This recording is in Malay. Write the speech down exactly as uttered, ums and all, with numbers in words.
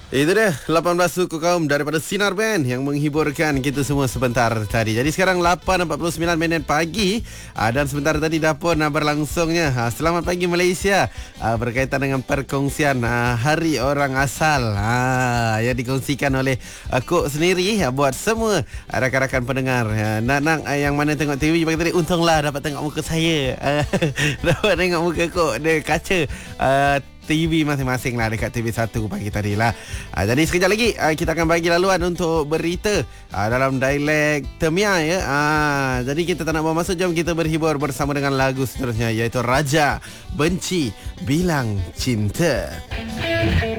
Itu dia lapan belas suku kaum daripada Sinar Band yang menghiburkan kita semua sebentar tadi. Jadi sekarang lapan empat puluh sembilan minit pagi aa, dan sebentar tadi dah pun aa, berlangsungnya aa, Selamat Pagi Malaysia aa, berkaitan dengan perkongsian aa, Hari Orang Asal aa, yang dikongsikan oleh aa, Kok sendiri aa, buat semua aa, rakan-rakan pendengar. Aa, Nak-nak aa, yang mana tengok T V pagi tadi, untunglah dapat tengok muka saya. Aa, dapat tengok muka Kok di kaca aa, T V masing-masing lah dekat T V satu pagi tadi lah. Ha, jadi sekejap lagi ha, kita akan bagi laluan untuk berita ha, dalam dialek Temia ya. Ha, jadi kita tak nak bawa masuk, jom kita berhibur bersama dengan lagu seterusnya, iaitu Raja Benci Bilang Cinta.